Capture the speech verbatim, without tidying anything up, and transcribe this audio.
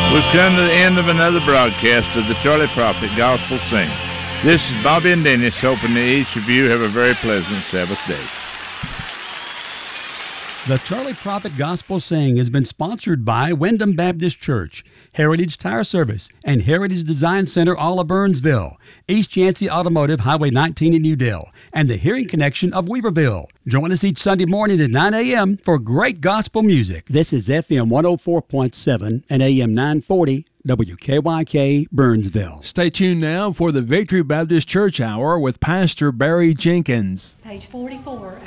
We've come to the end of another broadcast of the Charlie Prophet Gospel Sing. This is Bobby and Dennis, hoping that each of you have a very pleasant Sabbath day. The Charlie Prophet Gospel Sing has been sponsored by Wyndham Baptist Church, Heritage Tire Service, and Heritage Design Center, all of Burnsville, East Yancey Automotive, Highway nineteen in New Dale, and the Hearing Connection of Weaverville. Join us each Sunday morning at nine a.m. for great gospel music. This is F M one oh four point seven and A M nine forty. W K Y K, Burnsville. Stay tuned now for the Victory Baptist Church Hour with Pastor Barry Jenkins. Page forty-four